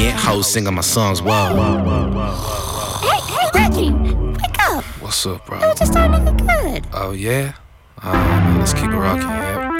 Yeah, hoes singing my songs, wow. Hey, Reggie, wake up. What's up, bro? You just starting to get good. Oh, yeah? Alright, man, let's keep it rocking, yeah.